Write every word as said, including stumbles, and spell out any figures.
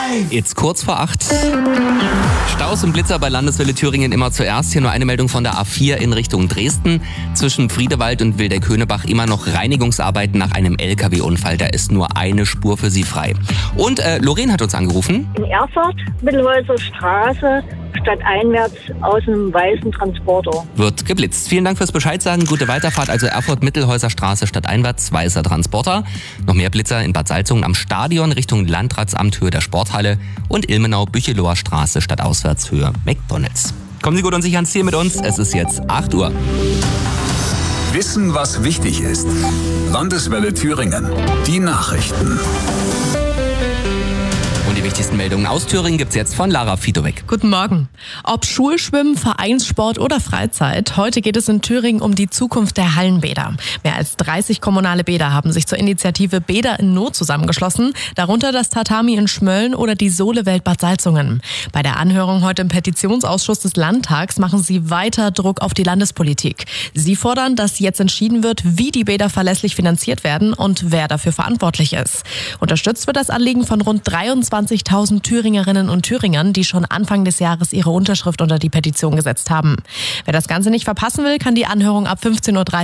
Jetzt kurz vor acht. Staus und Blitzer bei Landeswelle Thüringen immer zuerst. Hier nur eine Meldung von der A vier in Richtung Dresden. Zwischen Friedewald und Wildeck-Höhnebach immer noch Reinigungsarbeiten nach einem L K W-Unfall. Da ist nur eine Spur für Sie frei. Und äh, Lorraine hat uns angerufen. In Erfurt, Mittelhäuser Straße, stadteinwärts aus einem weißen Transporter. Wird geblitzt. Vielen Dank fürs Bescheid sagen. Gute Weiterfahrt. Also Erfurt, Mittelhäuser Straße, stadteinwärts, weißer Transporter. Noch mehr Blitzer in Bad Salzungen am Stadion Richtung Landratsamt, Höhe der Sporthalle. Und Ilmenau, Bücheloher Straße, stadtauswärts, Höhe McDonalds. Kommen Sie gut und sicher ans Ziel mit uns. Es ist jetzt acht Uhr. Wissen, was wichtig ist. Landeswelle Thüringen. Die Nachrichten. Und die wichtigsten Meldungen aus Thüringen gibt's jetzt von Lara Fidowek. Guten Morgen. Ob Schulschwimmen, Vereinssport oder Freizeit, heute geht es in Thüringen um die Zukunft der Hallenbäder. Mehr als dreißig kommunale Bäder haben sich zur Initiative Bäder in Not zusammengeschlossen, darunter das Tatami in Schmölln oder die Solewelt Bad Salzungen. Bei der Anhörung heute im Petitionsausschuss des Landtags machen sie weiter Druck auf die Landespolitik. Sie fordern, dass jetzt entschieden wird, wie die Bäder verlässlich finanziert werden und wer dafür verantwortlich ist. Unterstützt wird das Anliegen von rund dreiundzwanzigtausend Thüringerinnen und Thüringern, die schon Anfang des Jahres ihre Unterschrift unter die Petition gesetzt haben. Wer das Ganze nicht verpassen will, kann die Anhörung ab fünfzehn Uhr dreißig